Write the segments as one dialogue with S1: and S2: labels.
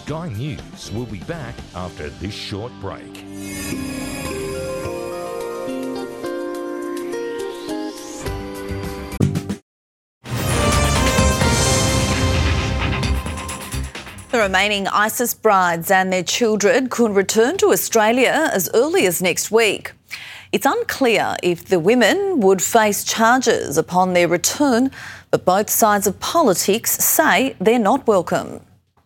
S1: Sky News will be back after this short break.
S2: The remaining ISIS brides and their children could return to Australia as early as next week. It's unclear if the women would face charges upon their return, but both sides of politics say they're not welcome.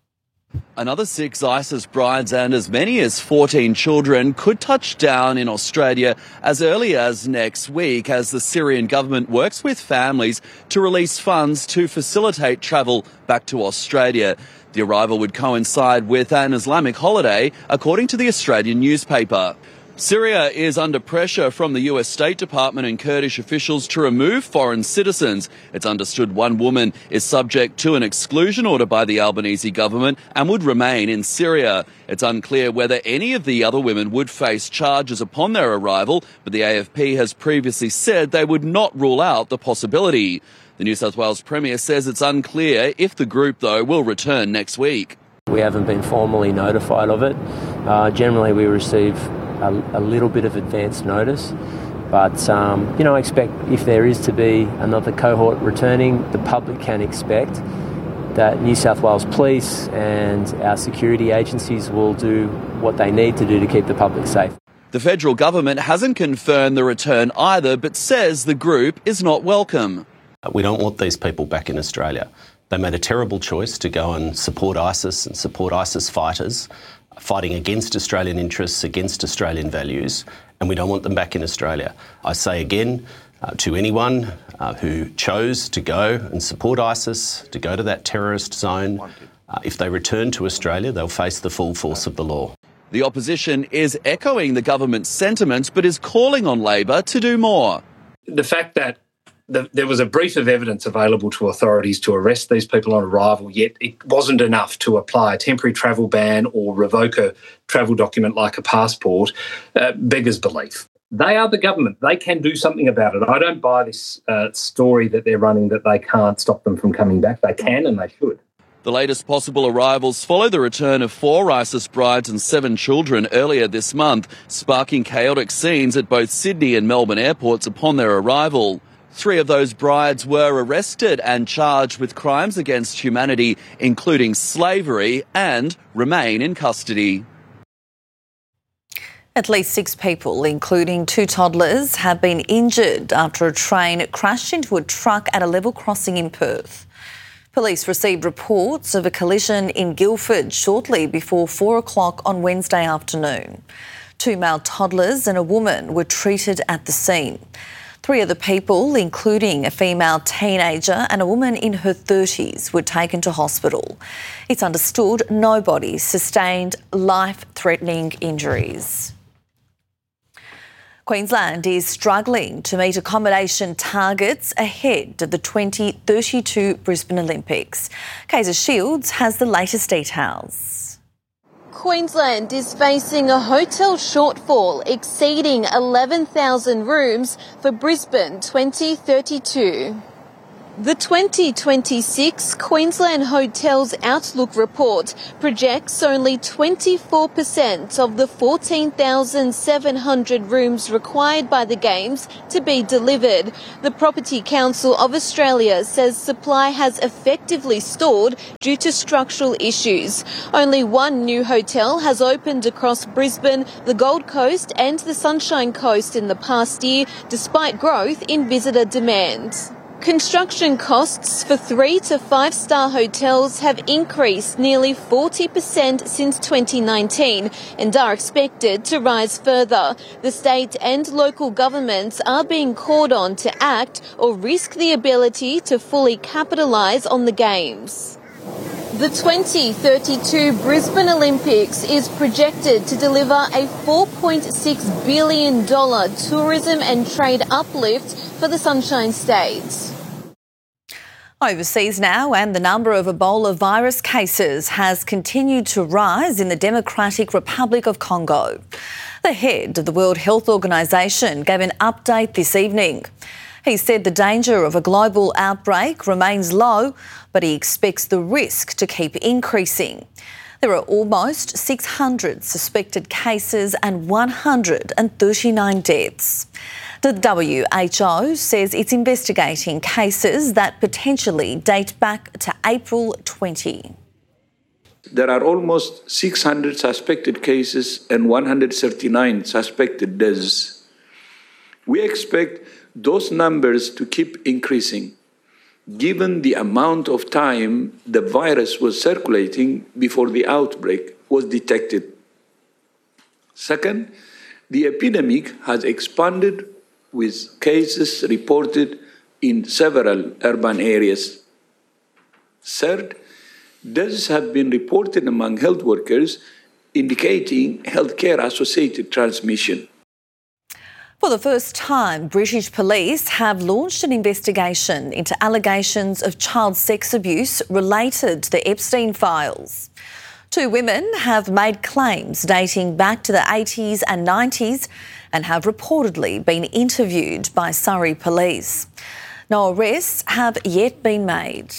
S3: Another 6 ISIS brides and as many as 14 children could touch down in Australia as early as next week as the Syrian government works with families to release funds to facilitate travel back to Australia. The arrival would coincide with an Islamic holiday, according to the Australian newspaper. Syria is under pressure from the US State Department and Kurdish officials to remove foreign citizens. It's understood one woman is subject to an exclusion order by the Albanese government and would remain in Syria. It's unclear whether any of the other women would face charges upon their arrival, but the AFP has previously said they would not rule out the possibility. The New South Wales Premier says it's unclear if the group, though, will return next week.
S4: We haven't been formally notified of it. Generally, we receive a little bit of advance notice, but I expect if there is to be another cohort returning, the public can expect that New South Wales Police and our security agencies will do what they need to do to keep the public safe.
S3: The federal government hasn't confirmed the return either, but says the group is not welcome.
S5: We don't want these people back in Australia. They made a terrible choice to go and support ISIS and support ISIS fighters, fighting against Australian interests, against Australian values, and we don't want them back in Australia. I say again to anyone who chose to go and support ISIS, to go to that terrorist zone, if they return to Australia, they'll face the full force of the law.
S3: The opposition is echoing the government's sentiments, but is calling on Labor to do more.
S6: The fact that there was a brief of evidence available to authorities to arrest these people on arrival, yet it wasn't enough to apply a temporary travel ban or revoke a travel document like a passport, beggars belief. They are the government. They can do something about it. I don't buy this story that they're running that they can't stop them from coming back. They can and they should.
S3: The latest possible arrivals follow the return of 4 ISIS brides and 7 children earlier this month, sparking chaotic scenes at both Sydney and Melbourne airports upon their arrival. 3 of those brides were arrested and charged with crimes against humanity, including slavery, and remain in custody.
S2: At least 6 people, including 2 toddlers, have been injured after a train crashed into a truck at a level crossing in Perth. Police received reports of a collision in Guildford shortly before 4 o'clock on Wednesday afternoon. 2 male toddlers and a woman were treated at the scene. 3 other people, including a female teenager and a woman in her 30s, were taken to hospital. It's understood nobody sustained life-threatening injuries. Queensland is struggling to meet accommodation targets ahead of the 2032 Brisbane Olympics. Kaiser Shields has the latest details.
S7: Queensland is facing a hotel shortfall exceeding 11,000 rooms for Brisbane 2032. The 2026 Queensland Hotels Outlook report projects only 24% of the 14,700 rooms required by the Games to be delivered. The Property Council of Australia says supply has effectively stalled due to structural issues. Only 1 new hotel has opened across Brisbane, the Gold Coast and the Sunshine Coast in the past year, despite growth in visitor demand. Construction costs for 3 to 5-star hotels have increased nearly 40% since 2019 and are expected to rise further. The state and local governments are being called on to act or risk the ability to fully capitalise on the Games. The 2032 Brisbane Olympics is projected to deliver a $4.6 billion tourism and trade uplift for the Sunshine State.
S2: Overseas now, and the number of Ebola virus cases has continued to rise in the Democratic Republic of Congo. The head of the World Health Organization gave an update this evening. He said the danger of a global outbreak remains low, but he expects the risk to keep increasing. There are almost 600 suspected cases and 139 deaths. The WHO says it's investigating cases that potentially date back to April 20.
S8: There are almost 600 suspected cases and 139 suspected deaths. We expect those numbers to keep increasing, given the amount of time the virus was circulating before the outbreak was detected. Second, the epidemic has expanded with cases reported in several urban areas. Third, deaths have been reported among health workers, indicating healthcare-associated transmission.
S2: For the first time, British police have launched an investigation into allegations of child sex abuse related to the Epstein files. 2 women have made claims dating back to the 80s and 90s and have reportedly been interviewed by Surrey police. No arrests have yet been made.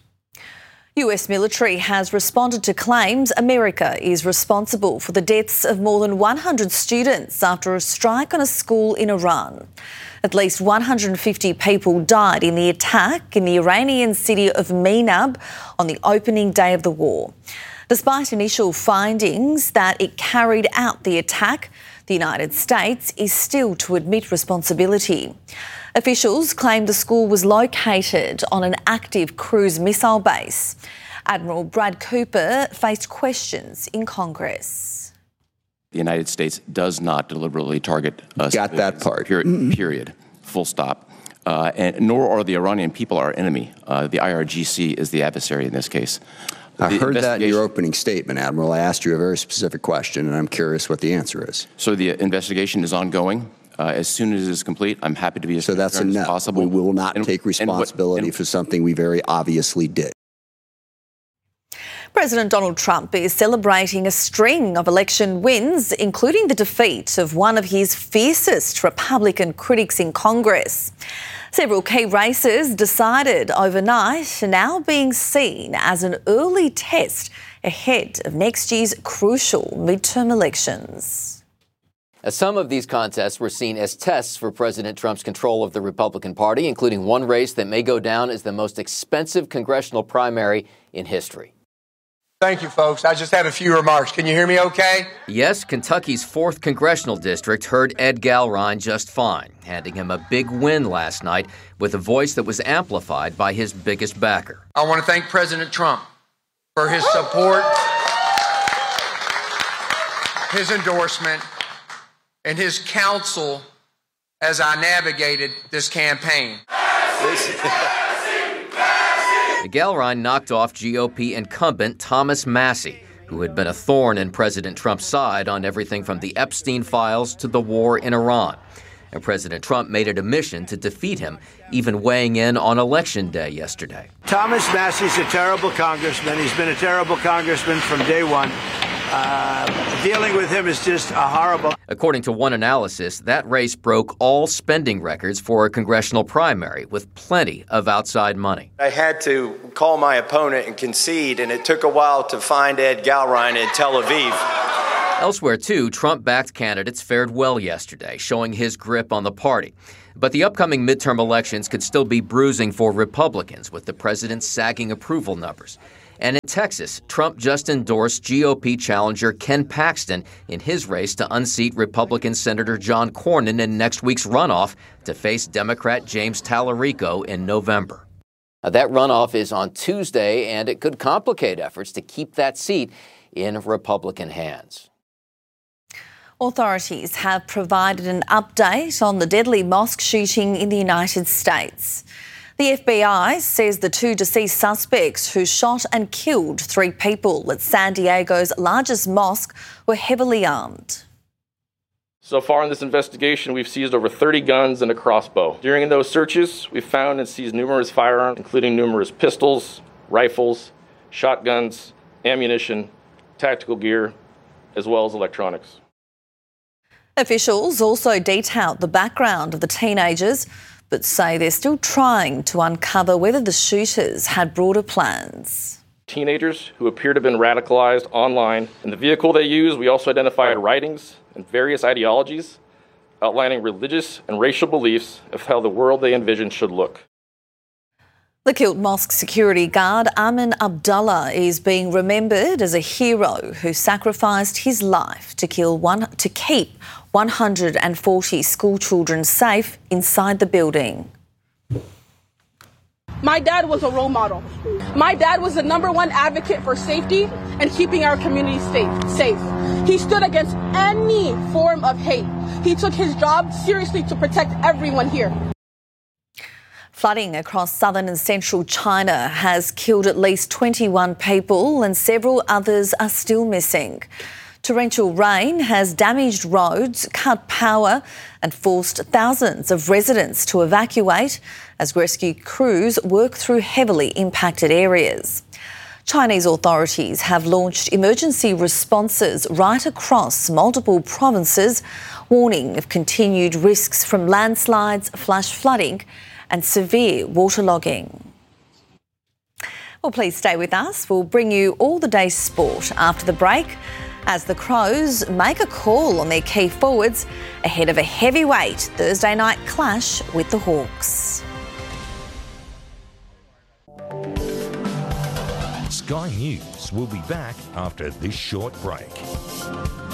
S2: US military has responded to claims America is responsible for the deaths of more than 100 students after a strike on a school in Iran. At least 150 people died in the attack in the Iranian city of Meenab on the opening day of the war. Despite initial findings that it carried out the attack, the United States is still to admit responsibility. Officials claim the school was located on an active cruise missile base. Admiral Brad Cooper faced questions in Congress.
S9: The United States does not deliberately target us.
S10: Got that part.
S9: Period. Full stop. And nor are the Iranian people our enemy. The IRGC is the adversary in this case.
S10: I heard that in your opening statement, Admiral. I asked you a very specific question, and I'm curious what the answer is.
S9: So the investigation is ongoing. As soon as it is complete, I'm happy to be as transparent as possible.
S10: We will not take responsibility for something we very obviously did.
S2: President Donald Trump is celebrating a string of election wins, including the defeat of one of his fiercest Republican critics in Congress. Several key races decided overnight are now being seen as an early test ahead of next year's crucial midterm elections.
S11: Some of these contests were seen as tests for President Trump's control of the Republican Party, including one race that may go down as the most expensive congressional primary in history.
S12: Thank you, folks. I just have a few remarks. Can you hear me okay?
S11: Yes, Kentucky's 4th congressional district heard Ed Galrine just fine, handing him a big win last night with a voice that was amplified by his biggest backer.
S12: I want to thank President Trump for his support, his endorsement, and his counsel as I navigated this campaign.
S11: Galrine knocked off GOP incumbent Thomas Massie, who had been a thorn in President Trump's side on everything from the Epstein files to the war in Iran. And President Trump made it a mission to defeat him, even weighing in on Election Day yesterday.
S13: Thomas Massie's a terrible congressman. He's been a terrible congressman from day one. Dealing with him is just horrible.
S11: According to one analysis, that race broke all spending records for a congressional primary with plenty of outside money.
S14: I had to call my opponent and concede, and it took a while to find Ed Galrine in Tel Aviv.
S11: Elsewhere, too, Trump-backed candidates fared well yesterday, showing his grip on the party. But the upcoming midterm elections could still be bruising for Republicans, with the president's sagging approval numbers. And in Texas, Trump just endorsed GOP challenger Ken Paxton in his race to unseat Republican Senator John Cornyn in next week's runoff to face Democrat James Tallarico in November. That runoff is on Tuesday, and it could complicate efforts to keep that seat in Republican hands.
S2: Authorities have provided an update on the deadly mosque shooting in the United States. The FBI says the 2 deceased suspects who shot and killed 3 people at San Diego's largest mosque were heavily armed.
S15: So far in this investigation, we've seized over 30 guns and a crossbow. During those searches, we found and seized numerous firearms, including numerous pistols, rifles, shotguns, ammunition, tactical gear, as well as electronics.
S2: Officials also detailed the background of the teenagers, but say they're still trying to uncover whether the shooters had broader plans.
S15: teenagers who appear to have been radicalized online. In the vehicle they used, we also identified writings and various ideologies outlining religious and racial beliefs of how the world they envisioned should look.
S2: The killed mosque security guard Amin Abdullah is being remembered as a hero who sacrificed his life to keep 140 school children safe inside the building.
S16: My dad was a role model. My dad was the #1 advocate for safety and keeping our community safe. He stood against any form of hate. He took his job seriously to protect everyone here.
S2: Flooding across southern and central China has killed at least 21 people and several others are still missing. Torrential rain has damaged roads, cut power and forced thousands of residents to evacuate as rescue crews work through heavily impacted areas. Chinese authorities have launched emergency responses right across multiple provinces, warning of continued risks from landslides, flash flooding and severe waterlogging. Well, please stay with us. We'll bring you all the day's sport after the break as the Crows make a call on their key forwards ahead of a heavyweight Thursday night clash with the Hawks.
S1: Sky News will be back after this short break.